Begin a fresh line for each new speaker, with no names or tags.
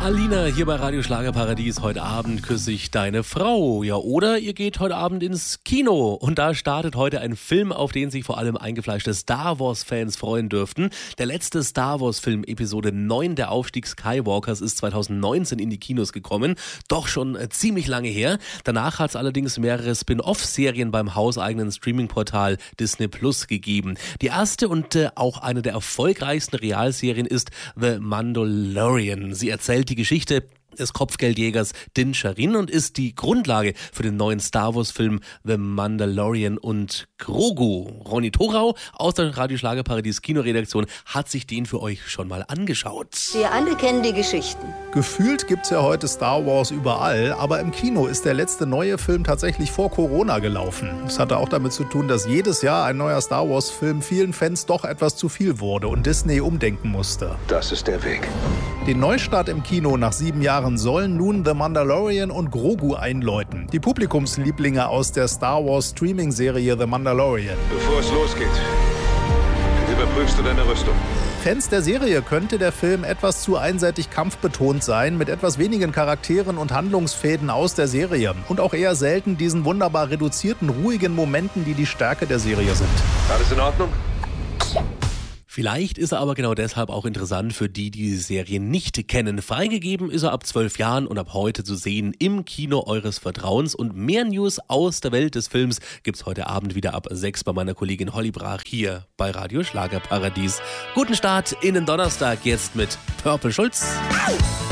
Alina hier bei Radio Schlagerparadies. Heute Abend küsse ich deine Frau. Ja, oder ihr geht heute Abend ins Kino. Und da startet heute ein Film, auf den sich vor allem eingefleischte Star Wars-Fans freuen dürften. Der letzte Star Wars-Film, Episode 9, der Aufstieg Skywalkers, ist 2019 in die Kinos gekommen. Doch schon ziemlich lange her. Danach hat es allerdings mehrere Spin-off-Serien beim hauseigenen Streaming-Portal Disney Plus gegeben. Die erste und auch eine der erfolgreichsten Realserien ist The Mandalorian. Sie erzählt die Geschichte des Kopfgeldjägers Din Djarin und ist die Grundlage für den neuen Star Wars Film The Mandalorian und Grogu. Ronny Thorau aus der Radio Schlagerparadies Kinoredaktion hat sich den für euch schon mal angeschaut.
Wir alle kennen die Geschichten.
Gefühlt gibt's ja heute Star Wars überall, aber im Kino ist der letzte neue Film tatsächlich vor Corona gelaufen. Das hatte auch damit zu tun, dass jedes Jahr ein neuer Star Wars Film vielen Fans doch etwas zu viel wurde und Disney umdenken musste.
Das ist der Weg.
Den Neustart im Kino nach 7 Jahren sollen nun The Mandalorian und Grogu einläuten. Die Publikumslieblinge aus der Star Wars Streaming-Serie The Mandalorian.
Bevor es losgeht, überprüfst du deine Rüstung.
Fans der Serie könnte der Film etwas zu einseitig kampfbetont sein, mit etwas wenigen Charakteren und Handlungsfäden aus der Serie. Und auch eher selten diesen wunderbar reduzierten, ruhigen Momenten, die die Stärke der Serie sind.
Alles in Ordnung?
Vielleicht ist er aber genau deshalb auch interessant für die Serie nicht kennen. Freigegeben ist er ab 12 Jahren und ab heute zu sehen im Kino eures Vertrauens. Und mehr News aus der Welt des Films gibt's heute Abend wieder ab 6 bei meiner Kollegin Holly Brach hier bei Radio Schlagerparadies. Guten Start in den Donnerstag jetzt mit Purple Schulz.